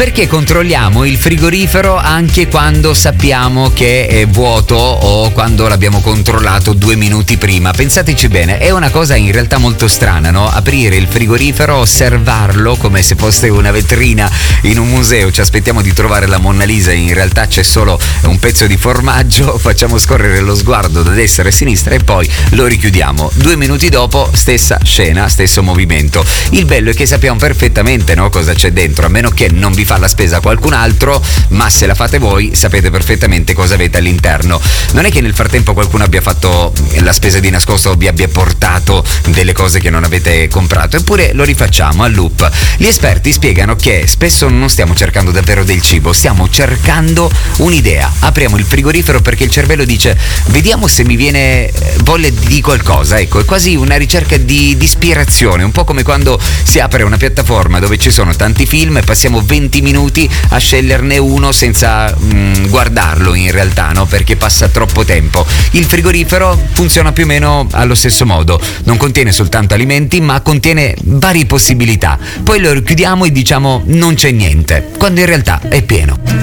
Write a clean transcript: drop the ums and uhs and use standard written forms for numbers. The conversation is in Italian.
Perché controlliamo il frigorifero anche quando sappiamo che è vuoto o quando l'abbiamo controllato 2 minuti prima? Pensateci bene, è una cosa in realtà molto strana, no? Aprire il frigorifero, osservarlo come se fosse una vetrina in un museo, ci aspettiamo di trovare la Monna Lisa, in realtà c'è solo un pezzo di formaggio, facciamo scorrere lo sguardo da destra e a sinistra e poi lo richiudiamo. 2 minuti dopo, stessa scena, stesso movimento. Il bello è che sappiamo perfettamente, no, cosa c'è dentro, a meno che non vi fa la spesa qualcun altro, ma se la fate voi sapete perfettamente cosa avete all'interno. Non è che nel frattempo qualcuno abbia fatto la spesa di nascosto o vi abbia portato delle cose che non avete comprato, eppure lo rifacciamo a loop. Gli esperti spiegano che spesso non stiamo cercando davvero del cibo, stiamo cercando un'idea. Apriamo il frigorifero perché il cervello dice: vediamo se mi viene voglia di qualcosa. Ecco, è quasi una ricerca di ispirazione, un po' come quando si apre una piattaforma dove ci sono tanti film e passiamo 20 minuti a sceglierne uno senza guardarlo in realtà, no? Perché passa troppo tempo. Il frigorifero funziona più o meno allo stesso modo, non contiene soltanto alimenti ma contiene varie possibilità, poi lo chiudiamo e diciamo non c'è niente, quando in realtà è pieno.